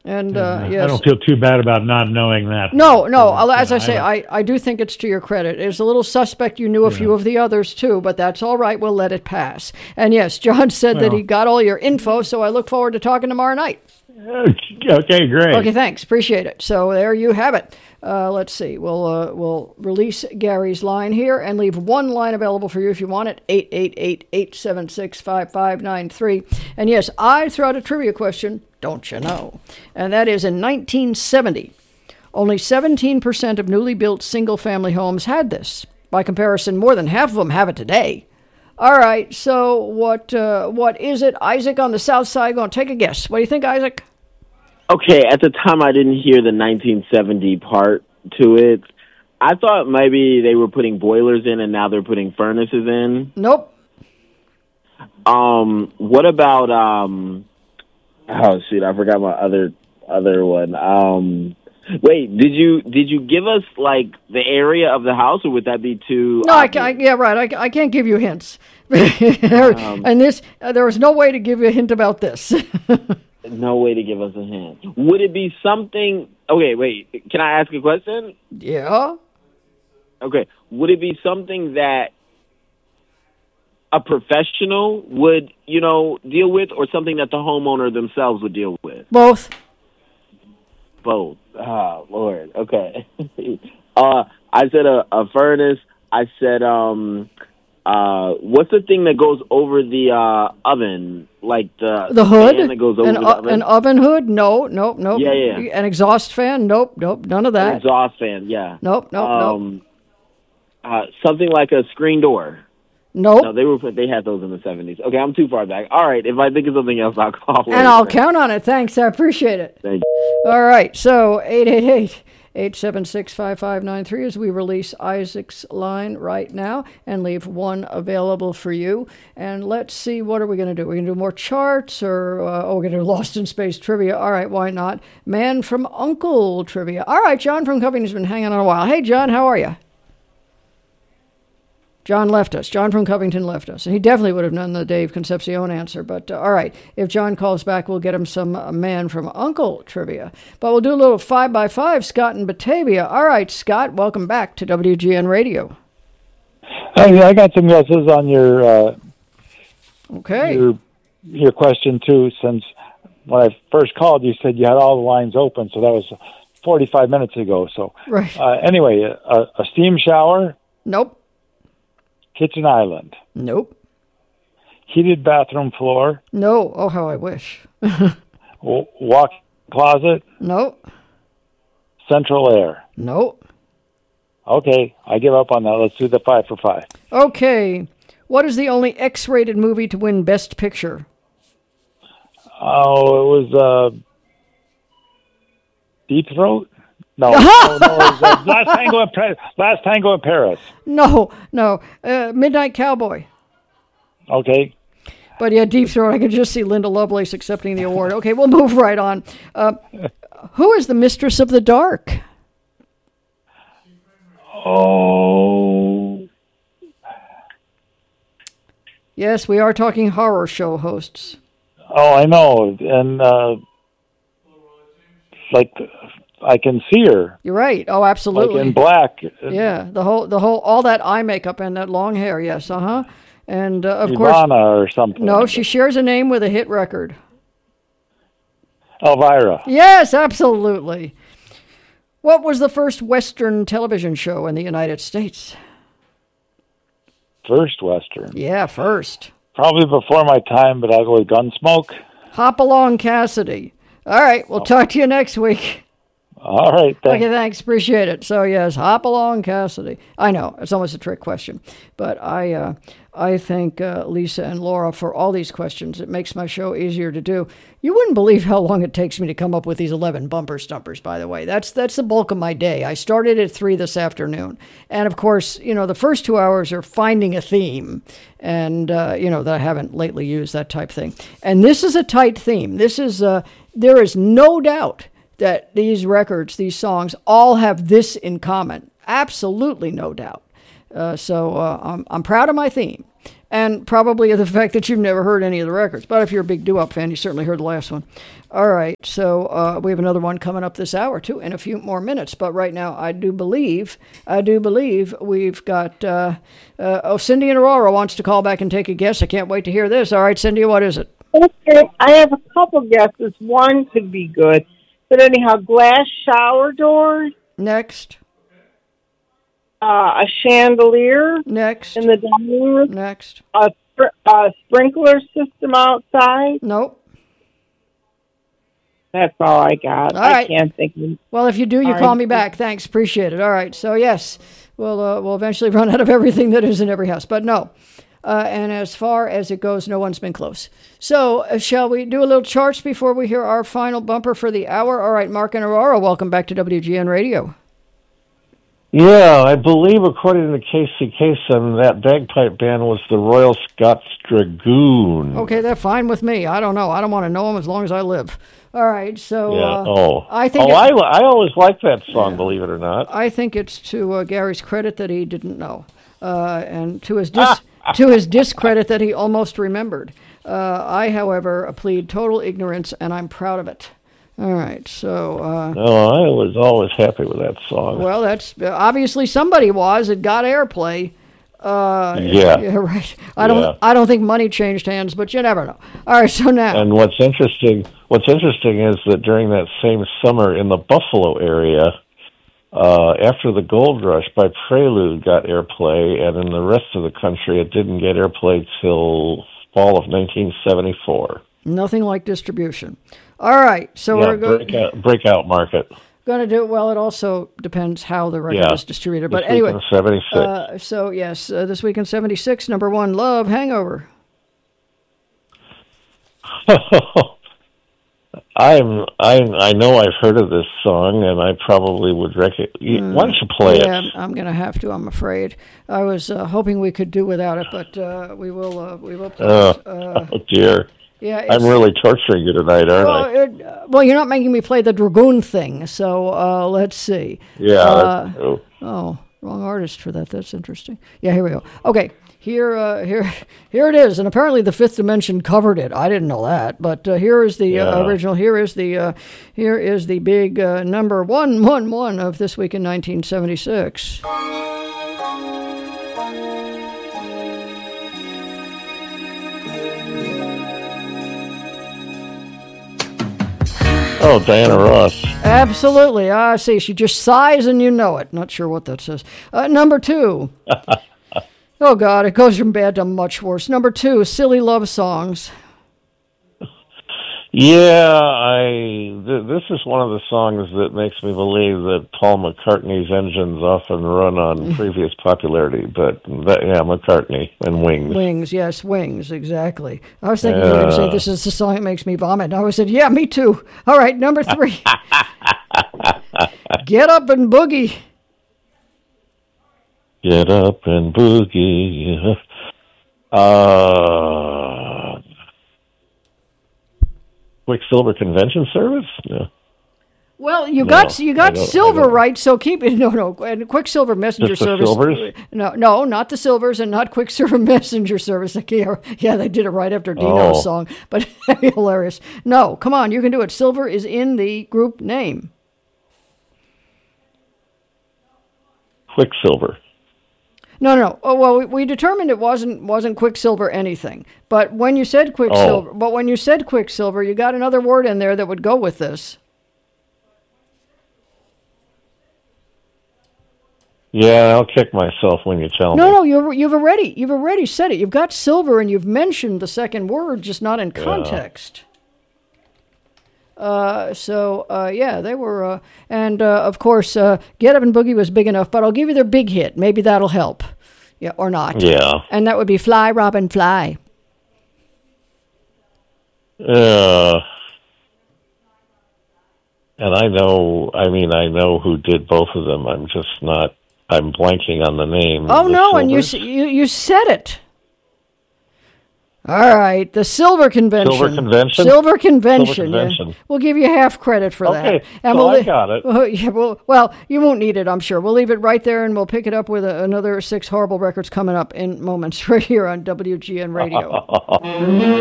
And I don't feel too bad about not knowing that. No. As I say, I do think it's to your credit. It's a little suspect you knew a few of the others, too, but that's all right. We'll let it pass. And yes, John said that he got all your info, so I look forward to talking tomorrow night. Okay, great. Okay, thanks. Appreciate it. So there you have it. Let's see. We'll release Gary's line here and leave one line available for you if you want it, 888-876-5593. And yes, I threw out a trivia question, don't you know? And that is, in 1970, only 17% of newly built single-family homes had this. By comparison, more than half of them have it today. All right, so what is it? Isaac on the south side, going to take a guess. What do you think, Isaac? Okay, at the time I didn't hear the 1970 part to it. I thought maybe they were putting boilers in and now they're putting furnaces in. Nope. What about oh shoot, I forgot my other one. Wait, did you give us like the area of the house, or would that be too? No, I can't give you hints. And there was no way to give you a hint about this. No way to give us a hint. Would it be something? Okay, wait. Can I ask a question? Yeah. Okay. Would it be something that a professional would, deal with, or something that the homeowner themselves would deal with? Both. Both. Oh, Lord. Okay. I said a furnace. I said, what's the thing that goes over the oven? Like the hood? Fan that goes over the oven? An oven hood? No. Yeah. An exhaust fan? Nope, none of that. An exhaust fan, yeah. Nope. Something like a screen door. Nope. No, they had those in the 70s. Okay, I'm too far back. All right, if I think of something else, I'll call. And I'll count on it. Thanks, I appreciate it. Thank you. All right, so 888-876-5593 as we release Isaac's line right now and leave one available for you. And let's see, what are we going to do? We're going to do more charts, or we're going to do Lost in Space trivia. All right, why not? Man from U.N.C.L.E. trivia. All right, John from Covington's been hanging on a while. Hey, John, how are you? John left us. John from Covington left us. And he definitely would have known the Dave Concepcion answer. But all right, if John calls back, we'll get him some Man from U.N.C.L.E. trivia. But we'll do a little 5x5, Scott in Batavia. All right, Scott, welcome back to WGN Radio. Hey, I got some guesses on your your question, too, since when I first called, you said you had all the lines open, so that was 45 minutes ago. So right. Anyway, a steam shower? Nope. Kitchen island? Nope. Heated bathroom floor? No. Oh, how I wish. Walk closet? Nope. Central air? Nope. Okay, I give up on that. Let's do the 5 for 5. Okay. What is the only X-rated movie to win Best Picture? Oh, it was Deep Throat? No, it was Last Tango in Paris. No. Midnight Cowboy. Okay. But yeah, Deep Throat, I could just see Linda Lovelace accepting the award. Okay, we'll move right on. Who is the Mistress of the Dark? Oh. Yes, we are talking horror show hosts. Oh, I know. And, I can see her. You're right. Oh, absolutely. Like in black. Yeah, the whole, all that eye makeup and that long hair. Yes, And of Ivana course, or something. No, she shares a name with a hit record. Elvira. Yes, absolutely. What was the first Western television show in the United States? First Western. Yeah, first. Probably before my time, but I'll go with Gunsmoke. Hopalong Cassidy. All right, we'll talk to you next week. All right, thanks. Okay, thanks. Appreciate it. So, yes, Hopalong Cassidy. I know, it's almost a trick question. But I thank Lisa and Laura for all these questions. It makes my show easier to do. You wouldn't believe how long it takes me to come up with these 11 bumper stumpers, by the way. That's the bulk of my day. I started at 3 this afternoon. And, of course, the first 2 hours are finding a theme. And, that I haven't lately used, that type thing. And this is a tight theme. This is, there is no doubt that these records, these songs, all have this in common. Absolutely no doubt. So I'm proud of my theme. And probably the fact that you've never heard any of the records. But if you're a big doo-wop fan, you certainly heard the last one. All right, so we have another one coming up this hour, too, in a few more minutes. But right now, I do believe we've got... Cindy in Aurora wants to call back and take a guess. I can't wait to hear this. All right, Cindy, what is it? Okay, I have a couple guesses. One could be good. But anyhow, glass shower doors. Next. A chandelier. Next. In the dining room. Next. A sprinkler system outside. Nope. That's all I got. All right. I can't think of. Well, if you do, you call me back. Thanks. Appreciate it. All right. So, yes, we'll eventually run out of everything that is in every house. But no. And as far as it goes, no one's been close. So, shall we do a little charts before we hear our final bumper for the hour? All right, Mark and Aurora, welcome back to WGN Radio. Yeah, I believe, according to Casey Kasem, that bagpipe band was the Royal Scots Dragoon. Okay, they're fine with me. I don't know. I don't want to know them as long as I live. All right, so yeah. I think I always liked that song, believe it or not. I think it's to Gary's credit that he didn't know, and to his discredit that he almost remembered. I, however, plead total ignorance, and I'm proud of it. All right, so... I was always happy with that song. Well, that's... obviously somebody was. It got airplay. Yeah, right. I don't think money changed hands, but you never know. All right, so now... And what's interesting is that during that same summer in the Buffalo area, after the Gold Rush by Prelude got airplay, and in the rest of the country it didn't get airplay till fall of 1974. Nothing like distribution. All right, so we're going breakout market. Going to do it. Well, it also depends how the record is distributed. But this anyway, week in 76. So yes, this week in 76, number one, Love Hangover. I know I've heard of this song, and I probably would recognize. Why don't you play it? Yeah, I'm going to have to. I'm afraid. I was hoping we could do without it, but we will play it. Oh dear. Yeah, I'm really torturing you tonight, aren't I? Well, you're not making me play the Dragoon thing, so let's see. Yeah. That's wrong artist for that. That's interesting. Yeah, here we go. Okay, here it is, and apparently the Fifth Dimension covered it. I didn't know that, but here is the original. Here is the big number 111 of This Week in 1976. Oh, Diana Ross. Absolutely. I see. She just sighs and you know it. Not sure what that says. Number 2. Oh, God. It goes from bad to much worse. Number 2, Silly Love Songs. Yeah, this is one of the songs that makes me believe that Paul McCartney's engines often run on previous popularity, McCartney and Wings. Wings, yes, Wings, exactly. I was thinking you were going to say, this is the song that makes me vomit. And I said, yeah, me too. All right, number 3. Get Up and Boogie. Get Up and Boogie. Quicksilver Convention Service? No. Well, you got Silver right, so keep it. No, and Quicksilver Messenger Just the Service. Silvers? No, not the Silvers, and not Quicksilver Messenger Service. Yeah, they did it right after Dino's song, but hilarious. No, come on, you can do it. Silver is in the group name. Quicksilver. No. Oh, well, we determined it wasn't Quicksilver anything. But when you said Quicksilver, you got another word in there that would go with this. Yeah, I'll kick myself when you tell me. No, you've already said it. You've got silver, and you've mentioned the second word, just not in context. They were, and of course, Get Up and Boogie was big enough, but I'll give you their big hit. Maybe that'll help. Yeah, or not. Yeah. And that would be Fly, Robin, Fly. And I know who did both of them. I'm blanking on the name. Oh, no, and you said it. All right, the Silver Convention. Silver Convention? Silver Convention. Silver Convention. Yeah. We'll give you half credit for that. Okay, And so we'll I got it. Yeah, well, you won't need it, I'm sure. We'll leave it right there, and we'll pick it up with another 6 horrible records coming up in moments right here on WGN Radio.